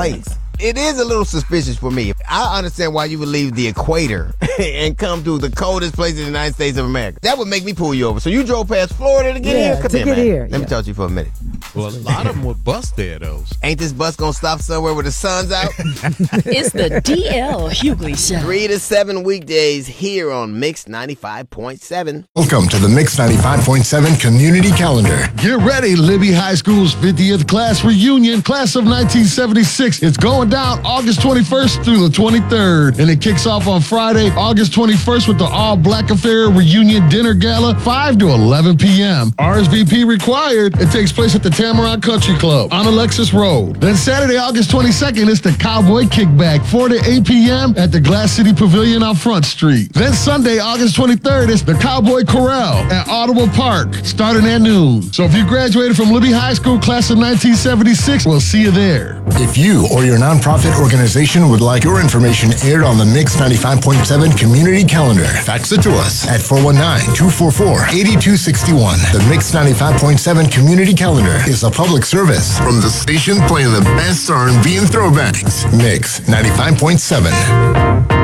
place. It is a little suspicious for me. I understand why you would leave the equator and come to the coldest place in the United States of America. That would make me pull you over. So you drove past Florida to get here? Come here, man. Let me talk to you for a minute. Well, a lot of them would bus there, though. Ain't this bus gonna stop somewhere where the sun's out? It's the DL Hughley Show. 3 to 7 weekdays here on Mix 95.7. Welcome to the Mix 95.7 Community Calendar. Get ready, Libby High School's 50th class reunion, class of 1976. It's going down August 21st through the 23rd, and it kicks off on Friday, August 21st with the All Black Affair Reunion Dinner Gala, 5 to 11 p.m. RSVP required. It takes place at the Tamarack Country Club on Alexis Road. Then Saturday, August 22nd, is the Cowboy Kickback, 4 to 8 p.m. at the Glass City Pavilion on Front Street. Then Sunday, August 23rd, is the Cowboy Corral at Audible Park, starting at noon. So if you graduated from Libby High School class of 1976, we'll see you there. If you or your nonprofit organization would like your information aired on the Mix 95.7 Community Calendar, fax it to us at 419-244-8261. The Mix 95.7 Community Calendar is a public service from the station playing the best R&B and throwbacks. Mix 95.7.